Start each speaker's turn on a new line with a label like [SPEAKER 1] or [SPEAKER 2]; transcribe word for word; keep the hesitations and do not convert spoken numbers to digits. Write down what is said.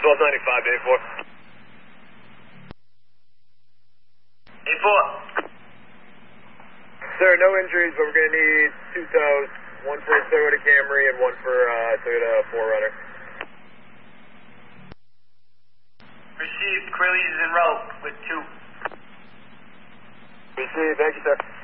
[SPEAKER 1] twelve ninety-five, A four.
[SPEAKER 2] A four.
[SPEAKER 1] Sir, no injuries, but we're going to need two tows. One for Toyota Camry and one for uh, Toyota four runner.
[SPEAKER 2] Received. Quillies is en route with two.
[SPEAKER 1] Received. Thank you, sir.